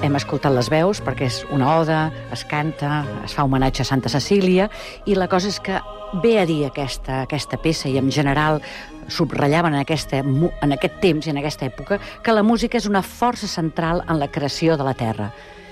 hem escoltat les veus perquè és una oda, es canta, es fa homenatge a Santa Cecília, i la cosa és que ve a dir aquesta peça, i en general subratllaven en aquest temps i en aquesta època, que la música és una força central en la creació de la Terra.